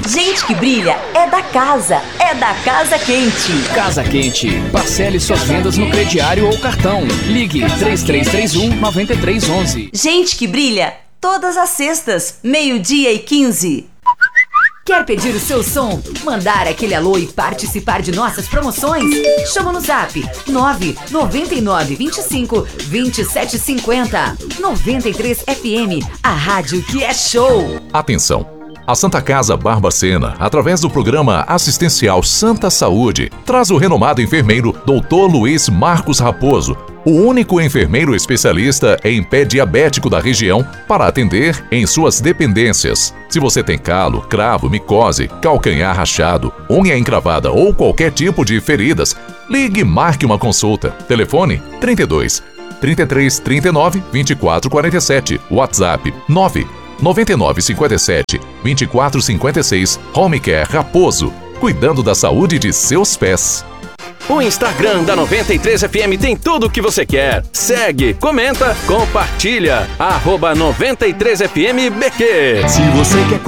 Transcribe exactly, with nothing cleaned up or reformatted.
Gente que brilha é da casa, é da Casa Quente. Casa Quente. Parcele suas vendas no crediário ou cartão. Ligue três três três um, nove três um um. Gente que brilha todas as sextas, meio-dia e quinze. Quer pedir o seu som, mandar aquele alô e participar de nossas promoções? Chama no zap nove nove nove, vinte e cinco, vinte e sete cinquenta. noventa e três F M, a rádio que é show. Atenção! A Santa Casa Barbacena, através do programa assistencial Santa Saúde, traz o renomado enfermeiro doutor Luiz Marcos Raposo, o único enfermeiro especialista em pé diabético da região para atender em suas dependências. Se você tem calo, cravo, micose, calcanhar rachado, unha encravada ou qualquer tipo de feridas, ligue e marque uma consulta. Telefone trinta e dois, trinta e três, trinta e nove, vinte e quatro quarenta e sete. WhatsApp nove nove nove cinco sete, vinte e quatro cinquenta e seis. Home Care Raposo, cuidando da saúde de seus pés. O Instagram da noventa e três F M tem tudo o que você quer. Segue, comenta, compartilha. Arroba noventa e três F M B Q. Se você quer